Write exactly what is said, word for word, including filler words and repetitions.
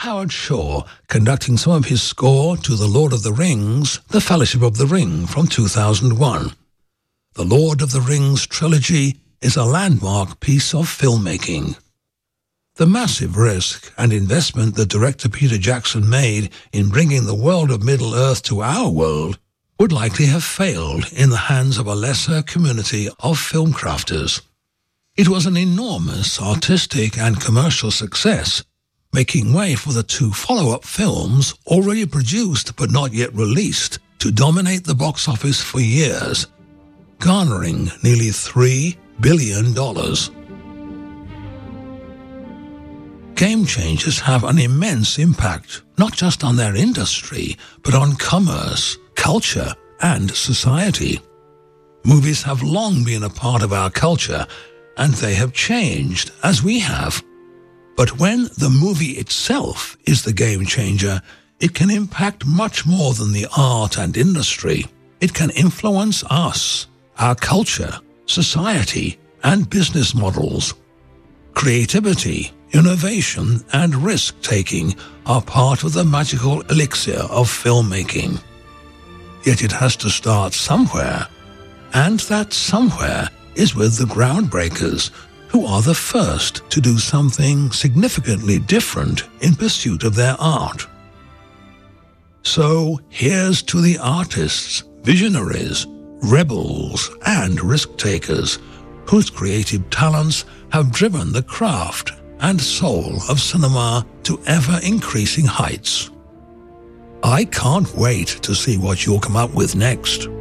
Howard Shore conducting some of his score to The Lord of the Rings, The Fellowship of the Ring from two thousand one. The Lord of the Rings trilogy is a landmark piece of filmmaking. The massive risk and investment that director Peter Jackson made in bringing the world of Middle-earth to our world would likely have failed in the hands of a lesser community of film crafters. It was an enormous artistic and commercial success, making way for the two follow-up films already produced but not yet released to dominate the box office for years, garnering nearly three billion dollars. Game changers have an immense impact, not just on their industry, but on commerce, culture, and society. Movies have long been a part of our culture, and they have changed as we have. But when the movie itself is the game changer, it can impact much more than the art and industry. It can influence us, our culture, society, and business models. Creativity, innovation, and risk-taking are part of the magical elixir of filmmaking. Yet it has to start somewhere, and that somewhere is with the groundbreakers, who are the first to do something significantly different in pursuit of their art. So here's to the artists, visionaries, rebels, and risk-takers whose creative talents have driven the craft and soul of cinema to ever-increasing heights. I can't wait to see what you'll come up with next.